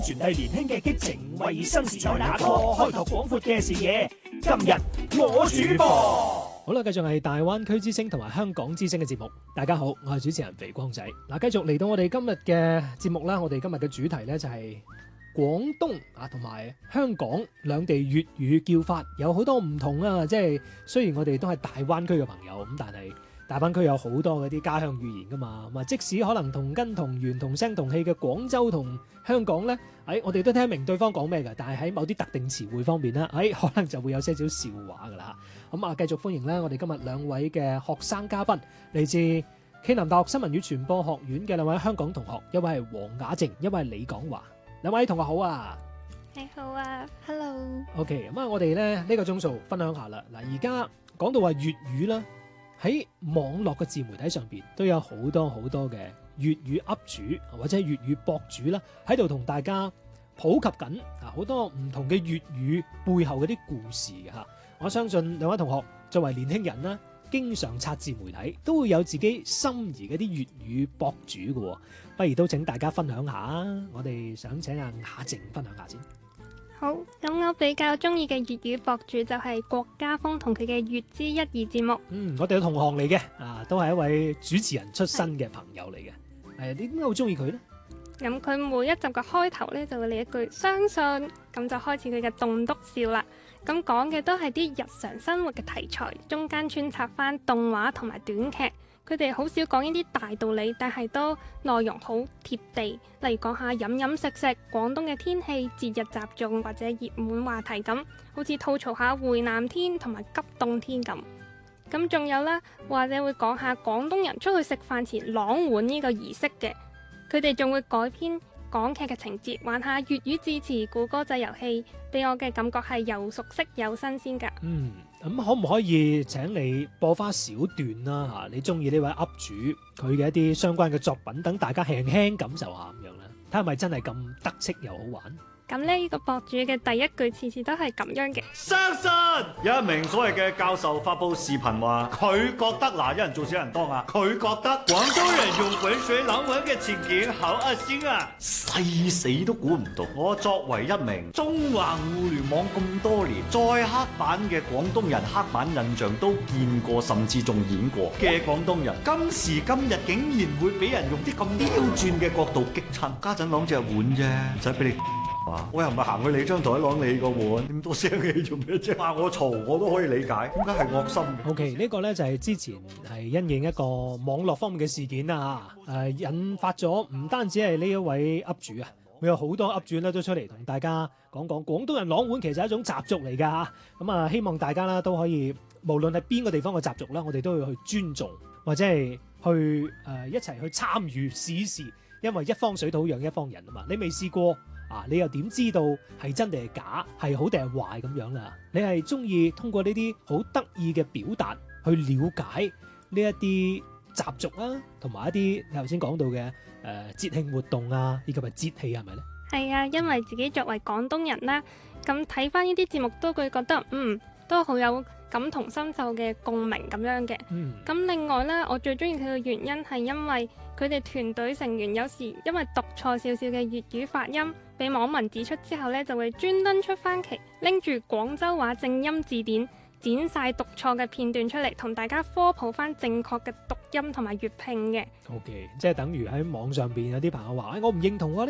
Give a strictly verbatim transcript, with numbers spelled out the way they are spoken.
傳遞年輕嘅激情，為新時代打 call，開拓廣闊嘅視野。今日我主播， 好啦，繼續係大灣區之聲同埋香港之聲嘅節目。大家好，我係主持人肥光仔。嗱，繼續嚟到我哋今日嘅節目啦。我哋今日嘅主題呢，就係廣東啊同埋香港兩地粵語叫法有好多唔同啊。即係雖然我哋都係大灣區嘅朋友，咁但係大灣區有好多嗰啲家鄉語言噶嘛。咁啊，即使可能同根同源同聲同氣嘅廣州同香港呢，喺、哎、我哋都聽明對方講咩嘅，但係喺某啲特定詞彙方面呢，喺、哎、可能就會有些少笑話噶啦。咁啊，繼續歡迎咧，我哋今日兩位嘅學生嘉賓，嚟自暨南大學新聞與傳播學院嘅兩位香港同學，一位係黃雅靜，一位係李廣華。兩位同學好啊！ 你好啊 ，Hello。 OK，咁啊，我哋咧呢、這個鐘數分享下啦。嗱，而家講到話粵語啦，喺網絡嘅自媒體上邊都有好多好多嘅粵語 up 主或者係粵語博主啦，喺度同大家普及緊啊好多唔同嘅粵語背後嗰啲故事嘅吓。我相信兩位同學作為年輕人啦，經常刷自媒體，都會有自己心儀嗰啲粵語博主嘅，不如都請大家分享下。我哋想請阿雅靜分享下先。 好，咁我比較中意嘅粵語博主就係郭家峰同佢嘅粵知一二節目。 嗯，我哋嘅同行嚟嘅，啊，都係一位主持人出身嘅朋友嚟嘅。係，你點解好中意佢呢？ 咁佢每一集嘅開頭呢，就會嚟一句相信，咁就開始佢嘅棟篤笑啦。咁講嘅都係啲日常生活嘅題材，中間穿插翻動畫同埋短劇。佢哋好少講呢啲大道理，但係都內容好貼地。例如講下飲飲食食、廣東嘅天氣、節日習俗或者熱門話題咁，好似吐槽下回南天同埋急凍天咁。咁仲有啦，或者會講下廣東人出去食飯前啷碗呢個儀式嘅。佢哋仲會改編港劇嘅情節，玩下粵語字詞、估歌仔遊戲，俾我嘅感覺係又熟悉又新鮮㗎。 嗯，咁可唔可以請你播翻小段啦？嚇，你中意呢位 up 主佢嘅一啲相關嘅作品，等大家輕輕感受下咁樣啦，睇下係咪真係咁得戚又好玩？ 咁呢個博主嘅第一句次次都係咁樣嘅。 相信有一名所謂嘅教授發佈視頻話，佢覺得嗱，一人做小人當啊，佢覺得廣東人用滾水冷碗嘅情景好惡心啊！細死都估唔到，我作為一名中橫互聯網咁多年，再黑板嘅廣東人黑板印象都見過，甚至仲演過嘅廣東人，今時今日竟然會俾人用啲咁刁鑽嘅角度激親。家陣攞隻碗啫，唔使俾你。我又唔係行去你張台攞你個碗，點多聲氣做咩啫？話我嘈我都可以理解，點解係惡心嘅 ？OK，呢個呢就係之前係因應一個網絡方面嘅事件啦，誒、呃、引發咗唔單止係呢一位 up 主啊，會有好多 up 主咧都出嚟同大家講講廣東人啷碗其實係一種習俗嚟㗎。咁啊，希望大家啦都可以，無論係邊個地方嘅習俗啦，我哋都要去尊重或者係去誒、呃、一齊去參與試試，因為一方水土養一方人啊嘛，你未試過。啊！你又點知道係真定係假，係好定係壞咁樣啦？你係中意通過呢啲好得意嘅表達去了解呢一啲習俗啊，同埋一啲你頭先講到嘅誒、呃、節慶活動啊，以及係節氣係咪呢？ 係啊，因為自己作為廣東人啦，咁睇翻呢啲節目都會覺得嗯都好有感同身受嘅共鳴咁樣嘅。嗯。咁另外呢，我最中意佢嘅原因係因為佢哋團隊成員有時因為讀錯少少嘅粵語發音，俾網民指出之後呢，就會專登出翻期，拎住廣州話正音字典，剪晒讀錯嘅片段出嚟，同大家科普翻正確嘅讀音同埋粵拼嘅。 OK， 即係等於喺網上邊有啲朋友話，哎，我唔認同啊。